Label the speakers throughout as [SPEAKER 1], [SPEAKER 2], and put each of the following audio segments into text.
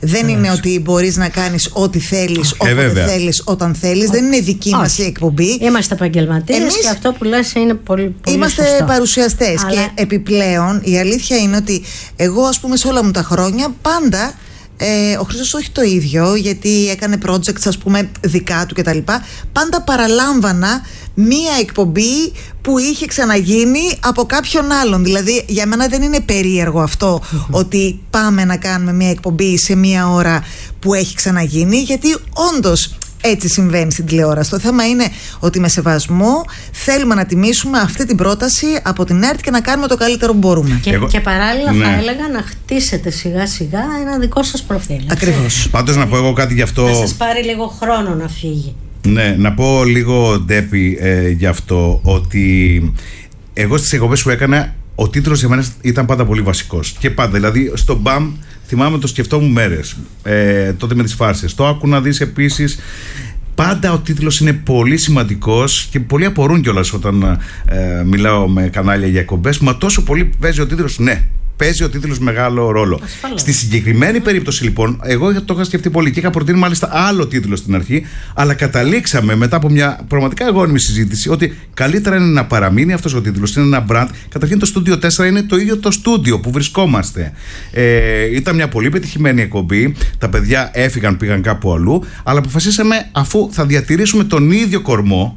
[SPEAKER 1] Δεν είναι ότι μπορείς να κάνεις ό,τι θέλεις, όποτε θέλεις, όταν θέλεις. Δεν είναι δική μας η εκπομπή.
[SPEAKER 2] Είμαστε επαγγελματίες και αυτό που λες είναι πολύ
[SPEAKER 1] είμαστε
[SPEAKER 2] σωστό.
[SPEAKER 1] Παρουσιαστές. Αλλά... Και επιπλέον η αλήθεια είναι ότι εγώ, ας πούμε, σε όλα μου τα χρόνια πάντα. Ο Χρήστος όχι το ίδιο, γιατί έκανε projects, ας πούμε, δικά του κτλ. Πάντα παραλάμβανα μία εκπομπή που είχε ξαναγίνει από κάποιον άλλον. Δηλαδή για μένα δεν είναι περίεργο αυτό ότι πάμε να κάνουμε μία εκπομπή σε μία ώρα που έχει ξαναγίνει, γιατί όντως έτσι συμβαίνει στην τηλεόραση. Το θέμα είναι ότι με σεβασμό θέλουμε να τιμήσουμε αυτή την πρόταση από την ΕΡΤ και να κάνουμε το καλύτερο που μπορούμε.
[SPEAKER 2] Και παράλληλα θα έλεγα να χτίσετε σιγά σιγά ένα δικό σας προφίλ.
[SPEAKER 1] Ακριβώς.
[SPEAKER 3] Πάντως να πω εγώ κάτι γι' αυτό.
[SPEAKER 2] Θα σας πάρει λίγο χρόνο να φύγει.
[SPEAKER 3] Ναι, να πω λίγο, Ντέπη, γι' αυτό, ότι εγώ στις εκπομπές που έκανα, ο τίτλος για μένα ήταν πάντα πολύ βασικός. Και πάντα, δηλαδή στο BAM θυμάμαι το σκεφτόμουν μέρες, τότε με τις φάρσες. Το άκου να δεις επίσης. Πάντα ο τίτλος είναι πολύ σημαντικός και πολλοί απορούν κιόλας όταν μιλάω με κανάλια για εκπομπές. Μα τόσο πολύ παίζει ο τίτλος? Ναι, παίζει ο τίτλος μεγάλο ρόλο.
[SPEAKER 2] Ασφαλώς.
[SPEAKER 3] Στη συγκεκριμένη περίπτωση λοιπόν, εγώ το είχα σκεφτεί πολύ και είχα προτείνει μάλιστα άλλο τίτλο στην αρχή, αλλά καταλήξαμε μετά από μια πραγματικά εγώνιμη συζήτηση ότι καλύτερα είναι να παραμείνει αυτός ο τίτλος. Είναι ένα brand. Καταρχήν το Studio 4 είναι το ίδιο το στούντιο που βρισκόμαστε. Ήταν μια πολύ πετυχημένη εκπομπή. Τα παιδιά έφυγαν, πήγαν κάπου αλλού, αλλά αποφασίσαμε, αφού θα διατηρήσουμε τον ίδιο κορμό,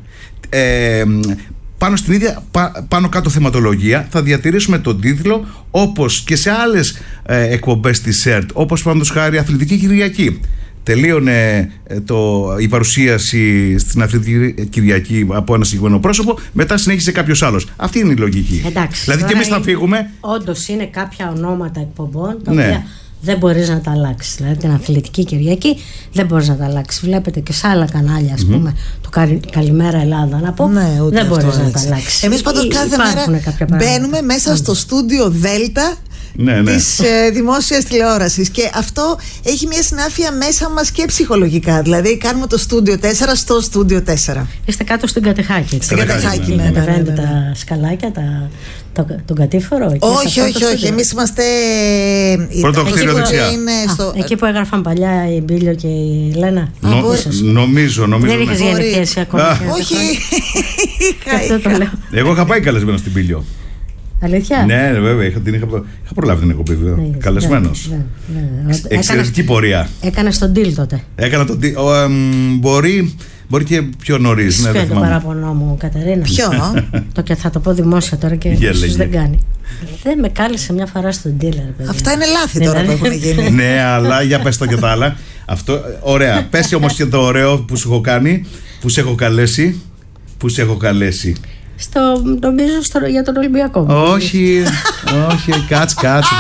[SPEAKER 3] πάνω στην ίδια πάνω κάτω θεματολογία, θα διατηρήσουμε τον τίτλο, όπως και σε άλλες εκπομπές της ΕΡΤ, όπως παραδείγματος χάρη Αθλητική Κυριακή. Τελείωνε η παρουσίαση στην Αθλητική Κυριακή από ένα συγκεκριμένο πρόσωπο, μετά συνέχισε κάποιος άλλος. Αυτή είναι η λογική.
[SPEAKER 2] Εντάξει,
[SPEAKER 3] δηλαδή και εμείς θα φύγουμε.
[SPEAKER 2] Όντως είναι κάποια ονόματα εκπομπών τα οποία δεν μπορείς να τα αλλάξεις. Δηλαδή την Αθλητική Κυριακή δεν μπορείς να τα αλλάξεις. Βλέπετε και σε άλλα κανάλια, ας πούμε, το Καλημέρα Ελλάδα, να πω, δεν μπορείς να τα αλλάξεις.
[SPEAKER 1] Εμείς πάντως κάθε μέρα μπαίνουμε μέσα στο στούντιο Δέλτα της δημόσιας τηλεόρασης, και αυτό έχει μια συνάφεια μέσα μας και ψυχολογικά. Δηλαδή κάνουμε το Studio 4 στο Studio 4.
[SPEAKER 2] Είστε κάτω στην Κατεχάκη.
[SPEAKER 1] Στην Κατεχάκη, ναι.
[SPEAKER 2] Κατεβαίνετε τα σκαλάκια, τον κατήφορο.
[SPEAKER 1] Όχι. Εμείς είμαστε
[SPEAKER 3] πρώτο κτίριο δεξιά.
[SPEAKER 2] Εκεί που έγραφαν παλιά η Μπίλιο και η Λένα.
[SPEAKER 3] Νομίζω.
[SPEAKER 2] Δεν είχες γεννηθέσει ακόμα?
[SPEAKER 1] Όχι.
[SPEAKER 3] Εγώ είχα πάει καλεσμένο στην Μπίλιο.
[SPEAKER 2] Αλήθεια?
[SPEAKER 3] Ναι, βέβαια, είχα προλάβει την εκπομπή. Καλεσμένος. Εξαιρετική πορεία.
[SPEAKER 2] Έκανες τον deal τότε?
[SPEAKER 3] Έκανα τον deal. Μπορεί και πιο νωρίς.
[SPEAKER 2] Ποιο είναι το παράπονο μου, Κατερίνα?
[SPEAKER 1] Ποιο?
[SPEAKER 2] Και θα το πω δημόσια τώρα και ίσως δεν κάνει. Δεν με κάλεσε μια φορά στον dealer.
[SPEAKER 1] Αυτά είναι λάθη τώρα που έχουν γίνει.
[SPEAKER 3] Ναι, αλλά για πες το και τα άλλα. Αυτό, ωραία. Πες όμως και το ωραίο που σου έχω κάνει, που σε έχω καλέσει. Που σε έχω καλέσει.
[SPEAKER 2] Νομίζω για τον Ολυμπιακό.
[SPEAKER 3] Όχι, κάτσε.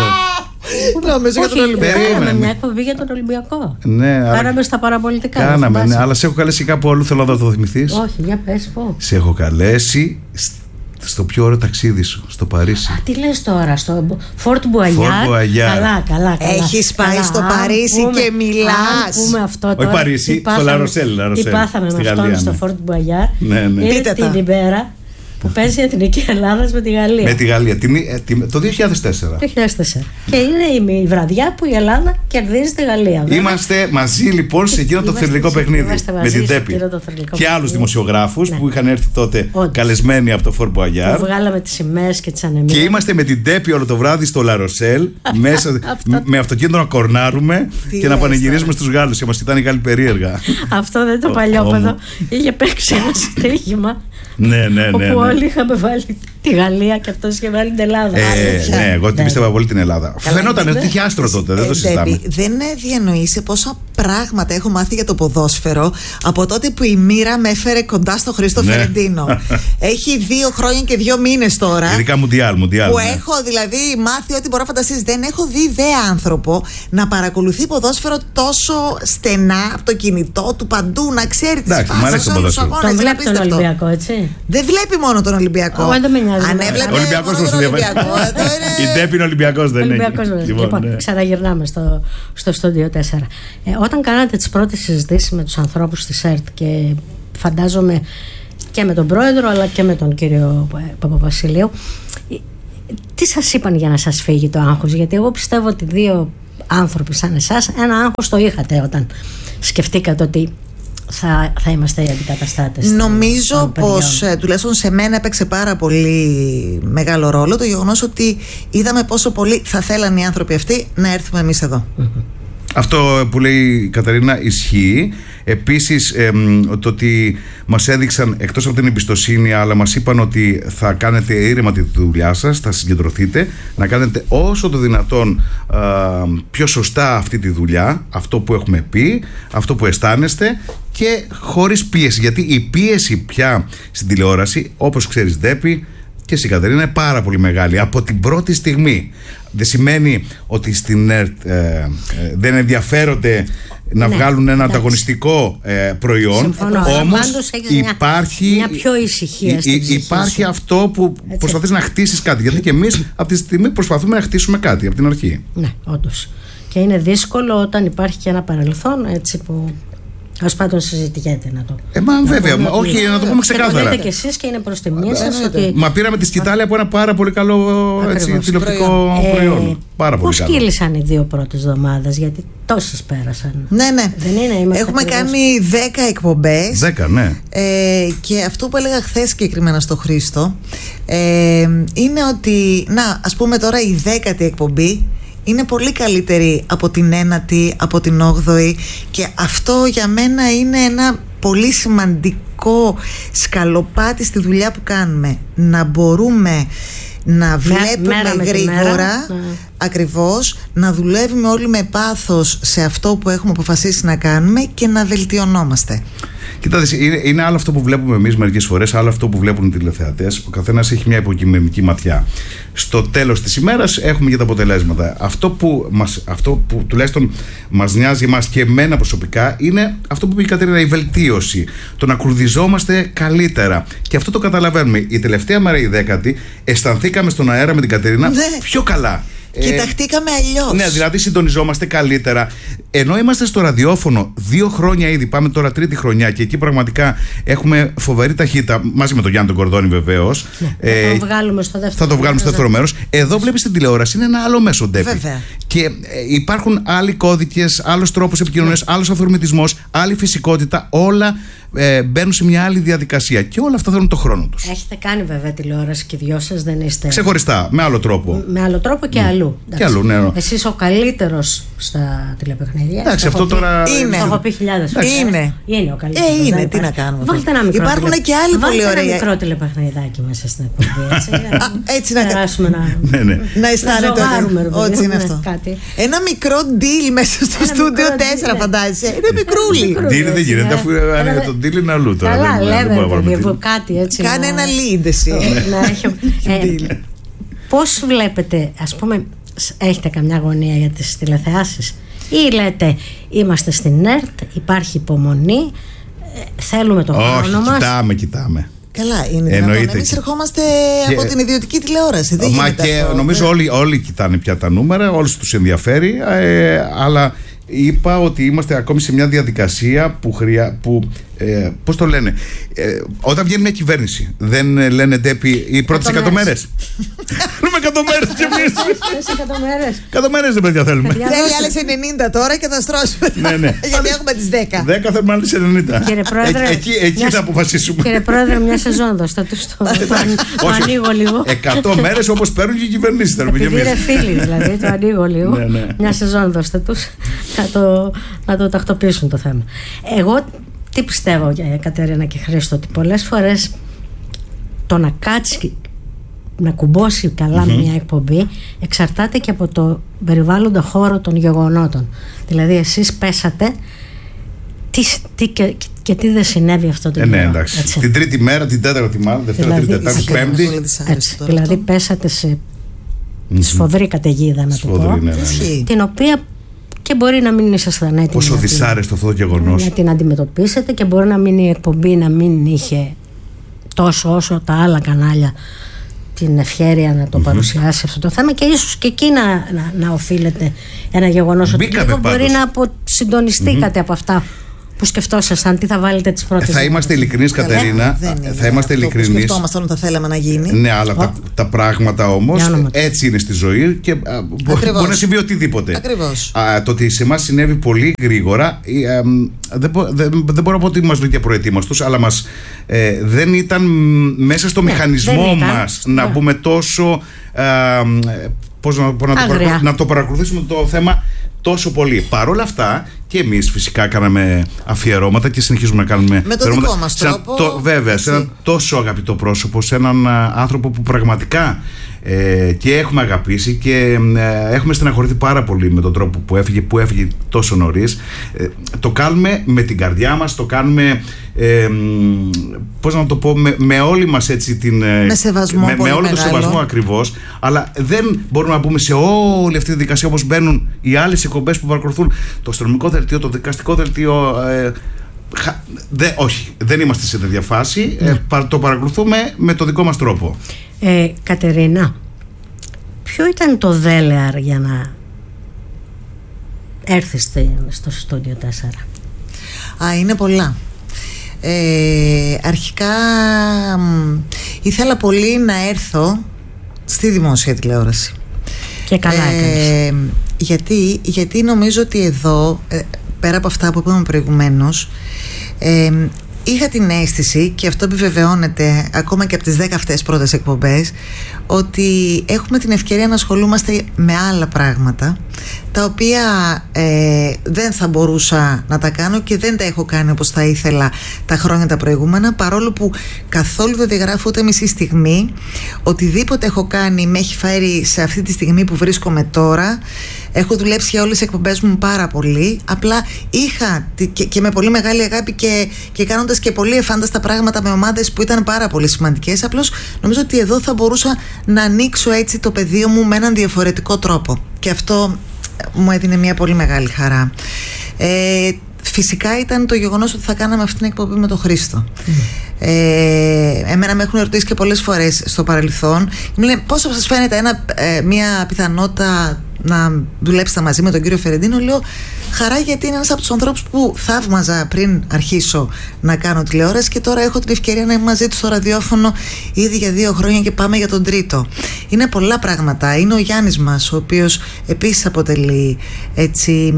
[SPEAKER 1] Νομίζω για τον Ολυμπιακό.
[SPEAKER 2] Κάναμε μια εκπομπή για τον Ολυμπιακό.
[SPEAKER 3] Ναι,
[SPEAKER 2] κάναμε στα παραπολιτικά.
[SPEAKER 3] Κάναμε, ναι, αλλά σε έχω καλέσει κάπου αλλού, θέλω να το θυμηθείς.
[SPEAKER 2] Όχι, για πες πω.
[SPEAKER 3] Σε έχω καλέσει στο πιο ωραίο ταξίδι σου, στο Παρίσι.
[SPEAKER 2] Τι λες τώρα, στο Fort Boyard? Καλά.
[SPEAKER 1] Έχεις πάει στο Παρίσι και μιλάς?
[SPEAKER 2] Πούμε αυτό τώρα.
[SPEAKER 3] Όχι Παρίσι, στο Λαροσέλ.
[SPEAKER 2] Τι πάθαμε με αυτόν στο Fort Boyard?
[SPEAKER 3] Ναι.
[SPEAKER 2] Είναι την ημέρα που παίζει η Εθνική Ελλάδα με τη Γαλλία.
[SPEAKER 3] Με τη Γαλλία, το 2004.
[SPEAKER 2] Και είναι η βραδιά που η Ελλάδα κερδίζει τη Γαλλία.
[SPEAKER 3] Είμαστε μαζί λοιπόν σε εκείνο το θρυλικό παιχνίδι. Με την Τέπη. Και άλλους δημοσιογράφους που είχαν έρθει τότε καλεσμένοι από το Fort Boyard.
[SPEAKER 2] Που βγάλαμε τις σημαίες και τις ανεμίες.
[SPEAKER 3] Και είμαστε με την Τέπη όλο το βράδυ στο Λαροσέλ, μέσα με αυτοκίνητο να κορνάρουμε και να πανηγυρίζουμε στους Γάλλους. Και μας κοιτάνε οι Γάλλοι περίεργα. Αυτό δεν το παλιόπαιδο. Είχε παίξει ένα στοίχημα. Ναι. Όπου όλοι είχαμε βάλει τη Γαλλία και αυτός είχε βάλει την Ελλάδα. Ναι, εγώ την πίστευα πολύ την Ελλάδα. Φαινόταν ότι είχε άστρο τότε, δεν το συζητάμε.
[SPEAKER 1] Δεν διανοείσαι πόσα πράγματα έχω μάθει για το ποδόσφαιρο από τότε που η μοίρα με έφερε κοντά στο Χρήστο Φερεντίνο. Έχει 2 χρόνια και 2 μήνες τώρα.
[SPEAKER 3] Ειδικά Μουντιάλ.
[SPEAKER 1] Που έχω δηλαδή μάθει ό,τι μπορώ να φανταστείς. Δεν έχω δει ιδέα άνθρωπο να παρακολουθεί ποδόσφαιρο τόσο στενά από το κινητό του παντού, να ξέρει τις φάσεις, όλους τους αγώνες.
[SPEAKER 2] Τον βλέπει τον Ολυμπιακό, έτσι?
[SPEAKER 1] Δεν βλέπει μόνο τον Ολυμπιακό. Αν έβλεπε
[SPEAKER 3] Ολυμπιακός
[SPEAKER 1] τον Ολυμπιακό,
[SPEAKER 3] η Ντέπη είναι Ολυμπιακός, δεν είναι?
[SPEAKER 2] Λοιπόν, ξαναγυρνάμε στο Studio 4. Όταν κάνατε τις πρώτες συζητήσεις με τους ανθρώπους της ΕΡΤ, και φαντάζομαι και με τον πρόεδρο αλλά και με τον κύριο Παπαβασιλείου, τι σας είπαν για να σας φύγει το άγχος? Γιατί εγώ πιστεύω ότι 2 άνθρωποι σαν εσάς, ένα άγχος το είχατε όταν σκεφτήκατε ότι θα είμαστε οι αντικαταστάτες?
[SPEAKER 1] Νομίζω πως τουλάχιστον σε μένα έπαιξε πάρα πολύ μεγάλο ρόλο το γεγονός ότι είδαμε πόσο πολύ θα θέλαν οι άνθρωποι αυτοί να έρθουμε εμείς εδώ.
[SPEAKER 3] Αυτό που λέει η Κατερίνα ισχύει. Επίσης το ότι μας έδειξαν, εκτός από την εμπιστοσύνη, αλλά μας είπαν ότι θα κάνετε ήρεμα τη δουλειά σας, θα συγκεντρωθείτε, να κάνετε όσο το δυνατόν πιο σωστά αυτή τη δουλειά, αυτό που έχουμε πει, αυτό που αισθάνεστε, και χωρίς πίεση. Γιατί η πίεση πια στην τηλεόραση, όπως ξέρεις Ντέπη και εσύ Κατερίνα, είναι πάρα πολύ μεγάλη από την πρώτη στιγμή. Δεν σημαίνει ότι στην ΕΡΤ δεν ενδιαφέρονται να βγάλουν ένα ανταγωνιστικό προϊόν. Όμως υπάρχει
[SPEAKER 2] μια πιο ησυχία στην ψυχή
[SPEAKER 3] υπάρχει αυτό που προσπαθείς να χτίσεις κάτι. Γιατί και εμείς αυτή τη στιγμή προσπαθούμε να χτίσουμε κάτι από την αρχή.
[SPEAKER 2] Ναι, όντως. Και είναι δύσκολο όταν υπάρχει και ένα παρελθόν, έτσι, που ως πάντων συζητιέται να το.
[SPEAKER 3] Βέβαια, όχι, να το πούμε ξεκάθαρα.
[SPEAKER 2] Και το λέτε κι εσείς και είναι προς τιμήν σας ότι.
[SPEAKER 3] Μα πήραμε τη σκητάλη από ένα πάρα πολύ καλό τηλεοπτικό προϊόν. Πάρα πολύ καλό.
[SPEAKER 2] Πώς κύλησαν οι 2 πρώτες εβδομάδες, γιατί τόσες πέρασαν?
[SPEAKER 1] Ναι.
[SPEAKER 2] Δεν είναι,
[SPEAKER 1] έχουμε κάνει 10 εκπομπές.
[SPEAKER 3] 10, ναι.
[SPEAKER 1] Και αυτό που έλεγα χθες συγκεκριμένα στο Χρήστο είναι ότι, ας πούμε τώρα η 10η εκπομπή είναι πολύ καλύτερη από την 9η, από την 8η, και αυτό για μένα είναι ένα πολύ σημαντικό σκαλοπάτι στη δουλειά που κάνουμε. Να μπορούμε να βλέπουμε γρήγορα, ακριβώς, να δουλεύουμε όλοι με πάθος σε αυτό που έχουμε αποφασίσει να κάνουμε και να βελτιωνόμαστε.
[SPEAKER 3] Κοιτάξτε, είναι άλλο αυτό που βλέπουμε εμείς μερικές φορές, άλλο αυτό που βλέπουν οι τηλεθεατές. Ο καθένας έχει μια υποκειμενική ματιά. Στο τέλος της ημέρας έχουμε και τα αποτελέσματα. Αυτό που τουλάχιστον μας νοιάζει εμάς και εμένα προσωπικά είναι αυτό που είπε η Κατερίνα, η βελτίωση. Το να κουρδιζόμαστε καλύτερα. Και αυτό το καταλαβαίνουμε. Η τελευταία μέρα, η 10η, αισθανθήκαμε στον αέρα με την Κατερίνα πιο καλά.
[SPEAKER 1] Κοιταχτήκαμε αλλιώς.
[SPEAKER 3] Ναι, δηλαδή συντονιζόμαστε καλύτερα. Ενώ είμαστε στο ραδιόφωνο 2 χρόνια ήδη, πάμε τώρα 3η χρονιά, και εκεί πραγματικά έχουμε φοβερή ταχύτητα, μαζί με τον Γιάννη τον Κορδόνη βεβαίως.
[SPEAKER 2] Θα το βγάλουμε στο δεύτερο
[SPEAKER 3] μέρος. Εδώ βλέπεις την τηλεόραση, είναι ένα άλλο μέσο, Ντέπη. Και υπάρχουν άλλοι κώδικες, άλλος τρόπος επικοινωνίας, άλλος αυθορμητισμός, άλλη φυσικότητα. Όλα μπαίνουν σε μια άλλη διαδικασία. Και όλα αυτά θέλουν το χρόνο τους.
[SPEAKER 2] Έχετε κάνει βέβαια τηλεόραση και οι 2 σας, δεν είστε.
[SPEAKER 3] Ξεχωριστά, με άλλο τρόπο.
[SPEAKER 2] Με άλλο τρόπο και αλλού.
[SPEAKER 3] Και αλλού, ναι.
[SPEAKER 2] Εσείς ο καλύτερος στα τηλεπαιχνίδια.
[SPEAKER 3] Εντάξει, αυτό τώρα.
[SPEAKER 2] Είναι. Το έχω πει χιλιάδες φορές. Είναι ο καλύτερος.
[SPEAKER 1] Είναι, τι να κάνουμε.
[SPEAKER 2] Βάλτε ένα μικρό.
[SPEAKER 1] Υπάρχουν και άλλοι πολύ ωραίοι.
[SPEAKER 2] Ένα μικρό τηλεπαιχνιδάκι μέσα στην εκπομπή.
[SPEAKER 1] Έτσι να
[SPEAKER 2] περάσουμε
[SPEAKER 1] να αισθάνεται ότι είναι αυτό. Ένα μικρό deal μέσα στο στούντιο 4, φαντάζεσαι. Είναι μικρούλι.
[SPEAKER 3] Deal δεν γίνεται, αφού το deal είναι αλλού τώρα.
[SPEAKER 2] Καλά, λέμε κάτι έτσι.
[SPEAKER 1] Κάνε ένα lead εσύ.
[SPEAKER 2] Πώς βλέπετε, ας πούμε, έχετε καμιά αγωνία για τις τηλεθεάσεις, ή λέτε είμαστε στην ΕΡΤ, υπάρχει υπομονή, θέλουμε το χρόνο μας?
[SPEAKER 3] Κοιτάμε.
[SPEAKER 1] Καλά, είναι δυνατόν. Εμείς ερχόμαστε από την ιδιωτική τηλεόραση. Δεν γίνεται
[SPEAKER 3] και
[SPEAKER 1] αυτό.
[SPEAKER 3] Νομίζω όλοι κοιτάνε πια τα νούμερα, όλους τους ενδιαφέρει, αλλά είπα ότι είμαστε ακόμη σε μια διαδικασία που πώς το λένε, όταν βγαίνει μια κυβέρνηση, δεν λένε Ντέπη οι πρώτες 100 μέρες. Θέλουμε 100 μέρες κι εμείς. 100 μέρες δεν παιδιά θέλουμε.
[SPEAKER 1] Θέλει άλλες 90 τώρα και θα στρώσουμε.
[SPEAKER 3] Ναι.
[SPEAKER 1] Γιατί έχουμε τις 10.
[SPEAKER 3] 10 θέλουμε άλλες 90.
[SPEAKER 2] Κύριε Πρόεδρε,
[SPEAKER 3] εκεί θα αποφασίσουμε.
[SPEAKER 2] Κύριε Πρόεδρε, μια σεζόν δώστε τους. Το ανοίγω λίγο.
[SPEAKER 3] 100 μέρες όπως παίρνουν και οι κυβερνήσεις.
[SPEAKER 2] Επειδή είναι φίλοι, δηλαδή, το ανοίγω λίγο. Μια σεζόν δώστε τους να το τακτοποιήσουν το θέμα. Εγώ τι πιστεύω, Κατερίνα και Χρήστο, ότι πολλές φορές το να κάτσει να κουμπώσει καλά μια εκπομπή εξαρτάται και από το περιβάλλοντα χώρο των γεγονότων. Δηλαδή εσείς πέσατε και τι δεν συνέβη αυτό το
[SPEAKER 3] ναι, εντάξει. Έτσι. Την τρίτη μέρα, την τέταρτη μάλλον, Δευτέρα, Τρίτη, Τετάρτη, Πέμπτη.
[SPEAKER 2] Δηλαδή πέσατε σε σφοδρή καταιγίδα, να το πω, την οποία και μπορεί να μην ήσασταν έτοιμοι.
[SPEAKER 3] Πόσο δυσάρεστο αυτό το γεγονός.
[SPEAKER 2] Να την αντιμετωπίσετε, και μπορεί να μην η εκπομπή να μην είχε τόσο όσο τα άλλα κανάλια την ευχέρεια να το παρουσιάσει αυτό το θέμα, και ίσως και εκεί να οφείλεται ένα γεγονός ότι λίγο μπορεί να αποσυντονιστήκατε από αυτά που σκεφτόσασταν, τι θα βάλετε τις πρώτες.
[SPEAKER 3] Θα είμαστε ειλικρινείς, Κατερίνα.
[SPEAKER 1] Θα είμαστε ειλικρινείς. Σκεφτόμασταν ότι θα θέλαμε να γίνει.
[SPEAKER 3] Ναι, αλλά τα πράγματα όμως έτσι είναι στη ζωή και μπορεί να συμβεί οτιδήποτε.
[SPEAKER 1] Ακριβώς.
[SPEAKER 3] Το ότι σε εμάς συνέβη πολύ γρήγορα, δεν μπορώ να πω ότι μας βρήκε προετοίμαστος, αλλά δεν ήταν μέσα στο μηχανισμό μας να μπούμε τόσο. Να το παρακολουθήσουμε το θέμα τόσο πολύ. Παρ' όλα αυτά, και εμείς φυσικά κάναμε αφιερώματα και συνεχίζουμε να κάνουμε
[SPEAKER 1] με το δικό μας τρόπο.
[SPEAKER 3] Βέβαια, σε έναν τόσο αγαπητό πρόσωπο, σε έναν άνθρωπο που πραγματικά και έχουμε αγαπήσει και έχουμε στεναχωρηθεί πάρα πολύ με τον τρόπο που έφυγε τόσο νωρίς. Το κάνουμε με την καρδιά μας, το κάνουμε πώς να το πω, με όλη μας έτσι
[SPEAKER 1] με σεβασμό,
[SPEAKER 3] με όλο το σεβασμό ακριβώς, αλλά δεν μπορούμε να πούμε σε όλη αυτή τη δικασία όπως μπαίνουν οι άλλες εκπομπές που παρακολουθούν το αστυνομικό δελτίο, το δικαστικό δελτίο. Όχι, δεν είμαστε σε τέτοια φάση. Το παρακολουθούμε με το δικό μας τρόπο.
[SPEAKER 2] Κατερίνα, ποιο ήταν το δέλεαρ για να έρθεις στο στούντιο 4?
[SPEAKER 1] Είναι πολλά. Αρχικά ήθελα πολύ να έρθω στη δημόσια τηλεόραση.
[SPEAKER 2] Και καλά έκανες.
[SPEAKER 1] Γιατί νομίζω ότι εδώ, πέρα από αυτά που είπαμε προηγουμένως, είχα την αίσθηση, και αυτό επιβεβαιώνεται ακόμα και από τις 10 αυτές πρώτες εκπομπές, ότι έχουμε την ευκαιρία να ασχολούμαστε με άλλα πράγματα, τα οποία δεν θα μπορούσα να τα κάνω και δεν τα έχω κάνει όπως θα ήθελα τα χρόνια τα προηγούμενα, παρόλο που καθόλου δεν διαγράφω ούτε μισή στιγμή. Οτιδήποτε έχω κάνει με έχει φέρει σε αυτή τη στιγμή που βρίσκομαι τώρα. Έχω δουλέψει για όλες τις εκπομπές μου πάρα πολύ. Απλά είχα και με πολύ μεγάλη αγάπη και κάνοντας και πολύ εφάνταστα πράγματα με ομάδες που ήταν πάρα πολύ σημαντικές. Απλώς νομίζω ότι εδώ θα μπορούσα να ανοίξω έτσι το πεδίο μου με έναν διαφορετικό τρόπο. Και αυτό μου έδινε μια πολύ μεγάλη χαρά. Φυσικά ήταν το γεγονός ότι θα κάναμε αυτή την εκπομπή με τον Χρήστο. Εμένα με έχουν ερωτήσει και πολλές φορές στο παρελθόν. Μου λένε πώς σας φαίνεται μια πιθανότητα να δουλέψετε μαζί με τον κύριο Φερεντίνο. Λέω χαρά, γιατί είναι ένας από τους ανθρώπους που θαύμαζα πριν αρχίσω να κάνω τηλεόραση και τώρα έχω την ευκαιρία να είμαι μαζί του στο ραδιόφωνο ήδη για 2 χρόνια και πάμε για τον τρίτο. Είναι πολλά πράγματα. Είναι ο Γιάννης μας, ο οποίος επίσης αποτελεί έτσι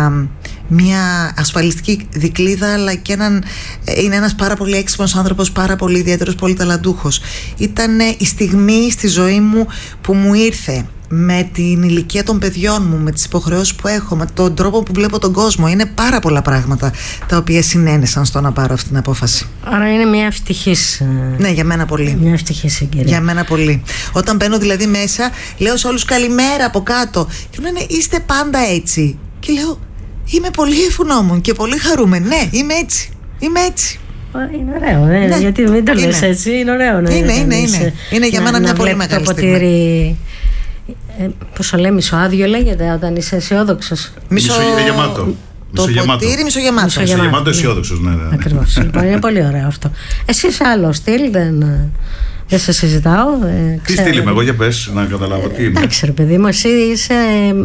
[SPEAKER 1] μια ασφαλιστική δικλίδα, αλλά και είναι ένας πάρα πολύ έξυπνος άνθρωπος, πάρα πολύ ιδιαίτερος, πολύ ταλαντούχος. Ήταν η στιγμή στη ζωή μου που μου ήρθε με την ηλικία των παιδιών μου, με τις υποχρεώσεις που έχω, με τον τρόπο που βλέπω τον κόσμο. Είναι πάρα πολλά πράγματα τα οποία συνένεσαν στο να πάρω αυτή την απόφαση.
[SPEAKER 2] Άρα είναι μια ευτυχής.
[SPEAKER 1] Ναι, για μένα πολύ.
[SPEAKER 2] Μια ευτυχής συγκυρία.
[SPEAKER 1] Για μένα πολύ. Όταν μπαίνω δηλαδή μέσα, λέω σε όλους καλημέρα από κάτω και μου λένε είστε πάντα έτσι. Και λέω είμαι πολύ ευγνώμων και πολύ χαρούμενη. Ναι, είμαι έτσι. Είμαι έτσι.
[SPEAKER 2] Είναι ωραίο, ναι. Γιατί μην το λες έτσι. Είναι ωραίο να
[SPEAKER 1] είναι για μένα μια πολύ μεγάλη στιγμή.
[SPEAKER 2] Πώς λέμε, μισοάδιο λέγεται όταν είσαι αισιόδοξος.
[SPEAKER 3] Μισογεμάτο.
[SPEAKER 1] Το ποτήρι μισογεμάτο.
[SPEAKER 3] Μισογεμάτο αισιόδοξος, ναι.
[SPEAKER 2] Ακριβώς. Λοιπόν, είναι πολύ ωραίο αυτό. Εσύ είσαι άλλο στυλ, δεν σε συζητάω.
[SPEAKER 3] Τι στυλ είμαι εγώ, για πες, να καταλάβω τι είμαι.
[SPEAKER 2] Εντάξει ρε παιδί μου, εσύ είσαι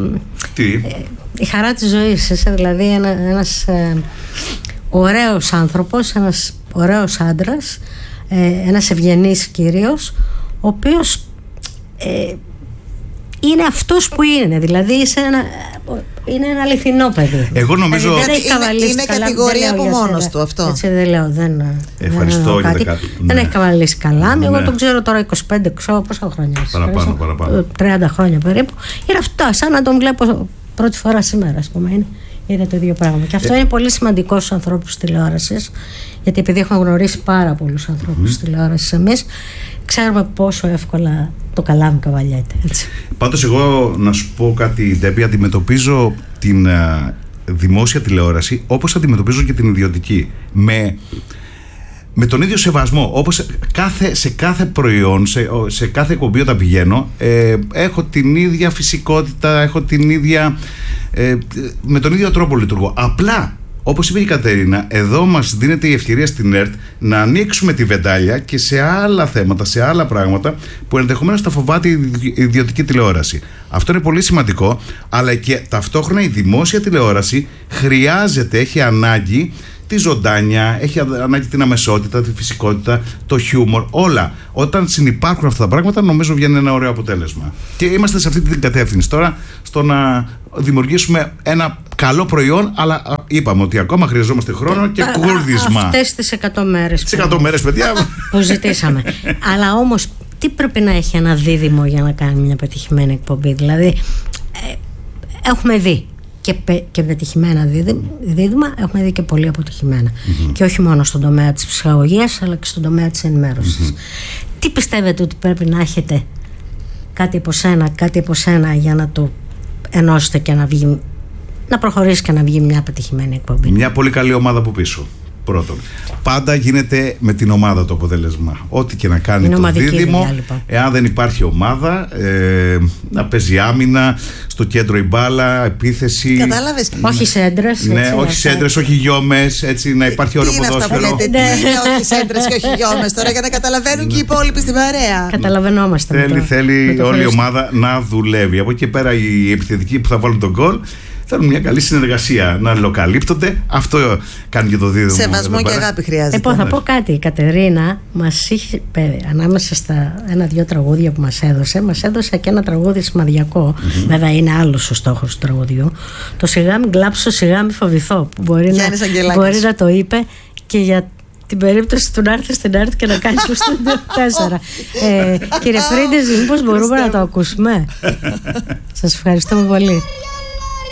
[SPEAKER 2] η χαρά της ζωής. Είσαι δηλαδή ένας ωραίος άνθρωπος, ένας ωραίος άντρας, ένας ευγενής κύριος, ο οποίος είναι αυτός που είναι. Δηλαδή είναι ένα αληθινό παιδί.
[SPEAKER 3] Εγώ νομίζω
[SPEAKER 1] είναι κατηγορία από μόνος του αυτό.
[SPEAKER 2] Έτσι δεν λέω.
[SPEAKER 3] Ευχαριστώ για κάτι.
[SPEAKER 2] Δεν έχει καβαλήσει καλά. Εγώ τον ξέρω τώρα 25, ξέρω πόσα χρόνια.
[SPEAKER 3] Παραπάνω.
[SPEAKER 2] 30 χρόνια περίπου. Είναι αυτό, σαν να τον βλέπω πρώτη φορά σήμερα, ας πούμε. Είναι το ίδιο πράγμα. Και αυτό είναι πολύ σημαντικό στους ανθρώπους τηλεόρασης, γιατί επειδή έχουμε γνωρίσει πάρα πολλούς ανθρώπους τηλεόρασης εμείς, ξέρουμε πόσο εύκολα το καλάμι καβαλιέται.
[SPEAKER 3] Πάντως εγώ να σου πω κάτι, Ντέμπη, αντιμετωπίζω την δημόσια τηλεόραση όπως αντιμετωπίζω και την ιδιωτική. Με τον ίδιο σεβασμό. Όπως σε κάθε προϊόν, σε κάθε εκπομπή όταν πηγαίνω, έχω την ίδια φυσικότητα, έχω την ίδια... με τον ίδιο τρόπο λειτουργώ. Απλά, όπως είπε η Κατερίνα, εδώ μας δίνεται η ευκαιρία στην ΕΡΤ να ανοίξουμε τη βεντάλια και σε άλλα θέματα, σε άλλα πράγματα που ενδεχομένως τα φοβάται η ιδιωτική τηλεόραση. Αυτό είναι πολύ σημαντικό, αλλά και ταυτόχρονα η δημόσια τηλεόραση χρειάζεται, έχει ανάγκη τη ζωντάνια, έχει ανάγκη την αμεσότητα, τη φυσικότητα, το χιούμορ, όλα. Όταν συνυπάρχουν αυτά τα πράγματα, νομίζω βγαίνει ένα ωραίο αποτέλεσμα. Και είμαστε σε αυτή την κατεύθυνση τώρα, στο να δημιουργήσουμε ένα καλό προϊόν, αλλά είπαμε ότι ακόμα χρειαζόμαστε χρόνο και κούρδισμα.
[SPEAKER 2] Αυτές τις 100 μέρες.
[SPEAKER 3] Τις 100 μέρες, παιδιά.
[SPEAKER 2] Που ζητήσαμε. Αλλά όμως, τι πρέπει να έχει ένα δίδυμο για να κάνει μια πετυχημένη εκπομπή? Δηλαδή, έχουμε δει και πετυχημένα δίδυμα, έχουμε δει και πολύ αποτυχημένα. Και όχι μόνο στον τομέα της ψυχαγωγίας, αλλά και στον τομέα της ενημέρωσης. Τι πιστεύετε ότι πρέπει να έχετε κάτι από σένα για να το ενώσετε και να προχωρήσει και να βγει μια πετυχημένη εκπομπή?
[SPEAKER 3] Μια πολύ καλή ομάδα από πίσω. Πρώτον, πάντα γίνεται με την ομάδα το αποτέλεσμα. Ό,τι και να κάνει το δίδυμο, λοιπόν. Εάν δεν υπάρχει ομάδα, να παίζει άμυνα, στο κέντρο η μπάλα, επίθεση.
[SPEAKER 1] Κατάλαβες.
[SPEAKER 2] Όχι σέντρες.
[SPEAKER 3] Ναι, όχι σέντρες, όχι γιόμες, έτσι να υπάρχει ωραίο ποδόσφαιρο.
[SPEAKER 1] Όχι σέντρες και όχι γιόμες τώρα, για να καταλαβαίνουν και οι υπόλοιποι στην παρέα.
[SPEAKER 2] Καταλαβαίνόμαστε.
[SPEAKER 3] Θέλει όλη η ομάδα να δουλεύει. Από εκεί και πέρα οι επιθετικοί που θα βάλουν τον γκολ θέλουν μια καλή συνεργασία, να αλληλοκαλύπτονται. Αυτό κάνει και το δίδυμο.
[SPEAKER 1] Σεβασμό και αγάπη χρειάζεται.
[SPEAKER 2] Θα πω κάτι. Η Κατερίνα μας είχε, ανάμεσα στα 1-2 τραγούδια που μας έδωσε και ένα τραγούδι σημαδιακό. Βέβαια είναι άλλος ο στόχος του τραγουδιού. Το «Σιγά μην κλάψω, σιγά μην φοβηθώ», που μπορεί να το είπε και για την περίπτωση του να έρθει στην ΕΡΤ και να κάνει το Studio 4. Κύριε Πρίντεζη, μήπως μπορούμε να το ακούσουμε? Σας ευχαριστούμε πολύ.